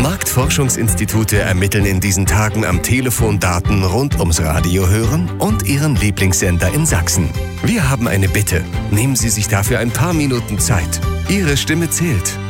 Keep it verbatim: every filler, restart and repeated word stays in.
Marktforschungsinstitute ermitteln in diesen Tagen am Telefon Daten rund ums Radio hören und Ihren Lieblingssender in Sachsen. Wir haben eine Bitte. Nehmen Sie sich dafür ein paar Minuten Zeit. Ihre Stimme zählt.